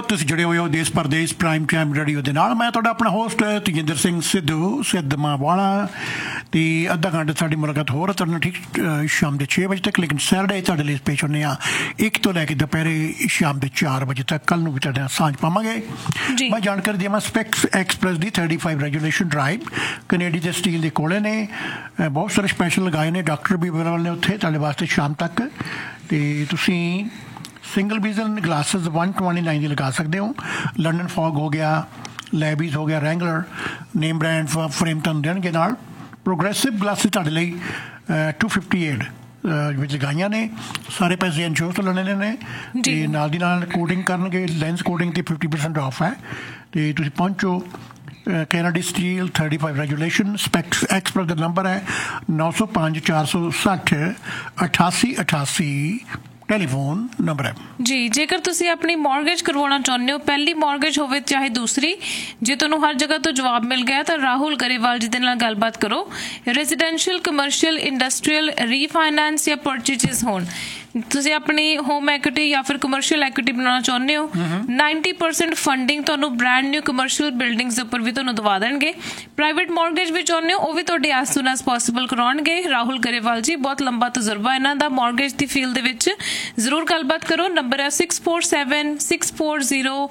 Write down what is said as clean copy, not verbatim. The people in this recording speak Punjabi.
ਤੁਸੀਂ ਜੁੜੇ ਹੋਏ ਹੋ ਦੇਸ਼ ਪਰਦੇਸ ਪ੍ਰਾਈਮ ਟਾਈਮ ਰੇਡੀਓ ਦੇ ਨਾਲ। ਮੈਂ ਤੁਹਾਡਾ ਆਪਣਾ ਹੋਸਟ ਤੇਜਿੰਦਰ ਸਿੰਘ ਸਿੱਧਵਾਂ ਵਾਲਾ। ਅਤੇ ਅੱਧਾ ਘੰਟਾ ਸਾਡੀ ਮੁਲਾਕਾਤ ਹੋਰ ਤੁਹਾਡੇ ਨਾਲ ਠੀਕ ਸ਼ਾਮ ਦੇ 6 ਵਜੇ ਤੱਕ, ਲੇਕਿਨ ਸੈਟਰਡੇ ਤੁਹਾਡੇ ਲਈ ਪੇਸ਼ ਹੁੰਦੇ ਹਾਂ 1 ਤੋਂ ਲੈ ਕੇ ਦੁਪਹਿਰੇ ਸ਼ਾਮ ਦੇ 4 ਵਜੇ ਤੱਕ। ਕੱਲ੍ਹ ਨੂੰ ਵੀ ਤੁਹਾਡੇ ਨਾਲ ਸਾਂਝ ਪਾਵਾਂਗੇ। ਮੈਂ ਜਾਣਕਾਰੀ ਦੇਵਾਂ ਸਪੈਕਸ ਐਕਸਪ੍ਰੈਸ ਦੀ 35 ਰੈਗੂਲੇਸ਼ਨ ਡਰਾਈਵ ਕੈਨੇਡੀ ਦੇ ਸਟੀਲ ਦੇ ਕੋਲੇ ਨੇ। ਬਹੁਤ ਸਾਰੇ ਸਪੈਸ਼ਲ ਲਗਾਏ ਨੇ, ਡਾਕਟਰ ਵੀ ਅਵੇਲੇਬਲ ਨੇ ਉੱਥੇ ਤੁਹਾਡੇ ਵਾਸਤੇ ਸ਼ਾਮ ਤੱਕ। ਅਤੇ ਤੁਸੀਂ ਸਿੰਗਲ ਵਿਜ਼ਨ ਗਲਾਸਿਸ 129 ਦੀ ਲਗਾ ਸਕਦੇ ਹੋ। ਲੰਡਨ ਫੌਗ ਹੋ ਗਿਆ, ਲੈਬੀਜ਼ ਹੋ ਗਿਆ, ਰੈਂਗਲਰ ਨੇਮ ਬ੍ਰਾਂਡ ਫਰੇਮ ਤੁਹਾਨੂੰ ਦੇਣਗੇ ਨਾਲ। ਪ੍ਰੋਗਰੈਸਿਵ ਗਲਾਸਿਸ ਤੁਹਾਡੇ ਲਈ 258 ਵਿੱਚ ਲਗਾਈਆਂ ਨੇ। ਸਾਰੇ ਪੈਸੇ ਇੰਸ਼ੋਰੈਂਸ ਤੋਂ ਲੈਣੇ ਨੇ ਅਤੇ ਨਾਲ ਦੀ ਨਾਲ ਕੋਟਿੰਗ ਕਰਨਗੇ, ਲੈਂਸ ਕੋਟਿੰਗ 'ਤੇ 50% ਆਫ ਹੈ। ਅਤੇ ਤੁਸੀਂ ਪਹੁੰਚੋ Kennedy steel 35 regulation. Specs express ਦਾ ਨੰਬਰ ਹੈ 905 460 8888 ਟੈਲੀਫੋਨ ਨੰਬਰ ਹੈ ਜੀ। ਜੇਕਰ ਤੁਸੀਂ ਆਪਣੀ ਮੌਰਗੇਜ ਕਰਵਾਉਣਾ ਚਾਹੁੰਦੇ ਹੋ, ਪਹਿਲੀ ਮੌਰਗੇਜ ਹੋਵੇ ਚਾਹੇ ਦੂਸਰੀ, ਜੇ ਤੁਹਾਨੂੰ ਹਰ ਜਗ੍ਹਾ ਤੋਂ ਜਵਾਬ ਮਿਲ ਗਿਆ ਤਾਂ ਰਾਹੁਲ ਗਰੇਵਾਲ ਜੀ ਦੇ ਨਾਲ ਗੱਲਬਾਤ ਕਰੋ। ਰੈਜ਼ੀਡੈਂਸ਼ੀਅਲ, ਕਮਰਸ਼ੀਅਲ, ਇੰਡਸਟਰੀਅਲ, ਰੀਫਾਈਨੈਂਸ ਜਾਂ ਪਰਚੇਜਿਸ ਹੋਣ, ਤੁਸੀਂ ਆਪਣੀ ਹੋਮ ਐਕੁਇਟੀ ਜਾਂ ਫਿਰ ਕਮਰਸ਼ੀਅਲ ਐਕੁਇਟੀ ਬਣਾਉਣਾ ਚਾਹੁੰਦੇ ਹੋ, 90% ਫੰਡਿੰਗ ਤੁਹਾਨੂੰ ਬ੍ਰੈਂਡ ਨਿਊ ਕਮਰਸ਼ੀਅਲ ਬਿਲਡਿੰਗਸ ਦੇ ਉੱਪਰ ਵੀ ਤੁਹਾਨੂੰ ਦਵਾ ਦੇਣਗੇ। ਪ੍ਰਾਈਵੇਟ ਮੌਰਗੇਜ ਵੀ ਚਾਹੁੰਦੇ ਹੋ, ਉਹ ਵੀ ਤੁਹਾਡੀ as ਸੂਨ as possible ਕਰਾਉਣਗੇ। Rahul Grewal ਜੀ, ਬਹੁਤ ਲੰਬਾ ਤਜਰਬਾ ਇਹਨਾਂ ਦਾ ਮੌਰਗੇਜ ਦੀ ਫੀਲਡ ਦੇ ਵਿੱਚ। ਜ਼ਰੂਰ ਗੱਲਬਾਤ ਕਰੋ। ਨੰਬਰ ਹੈ 647 640